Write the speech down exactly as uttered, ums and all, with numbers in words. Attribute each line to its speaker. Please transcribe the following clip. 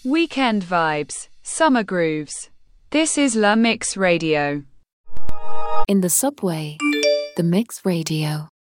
Speaker 1: Weekend vibes, summer grooves. This is La Mix Radio.
Speaker 2: In the subway, the Mix Radio.